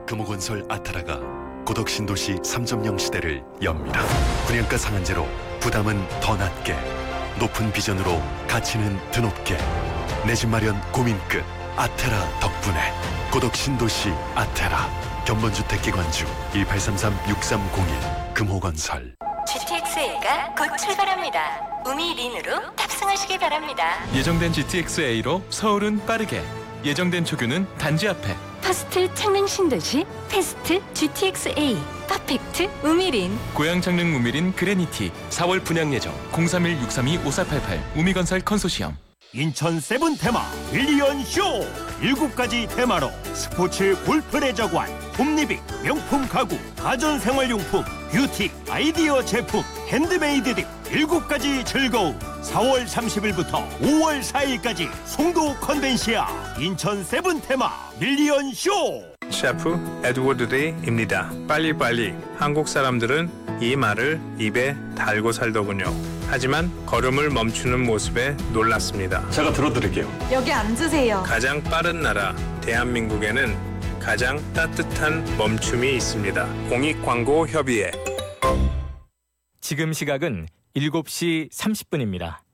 금호건설 아타라가 고덕신도시 3.0 시대를 엽니다. 분양가 상한제로 부담은 더 낮게, 높은 비전으로 가치는 드높게, 내 집 마련 고민 끝 아테라 덕분에 고덕신도시 아테라. 견본주택기관주 1833-6301 금호건설. GTX-A가 곧 출발합니다. 우미린으로 탑승하시기 바랍니다. 예정된 GTX-A로 서울은 빠르게, 예정된 초규는 단지 앞에. 퍼스트 창릉 신도시 패스트 GTX-A 퍼펙트 우미린. 고양 창릉 우미린 그레니티 4월 분양 예정. 031-632-5488 우미건설 컨소시엄. 인천 세븐 테마 밀리언 쇼 7가지 테마로 스포츠 골프 레저관, 홈리빙, 명품 가구, 가전생활용품, 뷰티, 아이디어 제품, 핸드메이드 등 7가지 즐거움. 4월 30일부터 5월 4일까지 송도 컨벤시아 인천 세븐 테마 밀리언 쇼. 셰프 에드워드 데이입니다. 빨리빨리. 한국 사람들은 이 말을 입에 달고 살더군요. 하지만 걸음을 멈추는 모습에 놀랐습니다. 제가 들어드릴게요. 여기 앉으세요. 가장 빠른 나라 대한민국에는 가장 따뜻한 멈춤이 있습니다. 공익광고협의회. 지금 시각은 7시 30분입니다.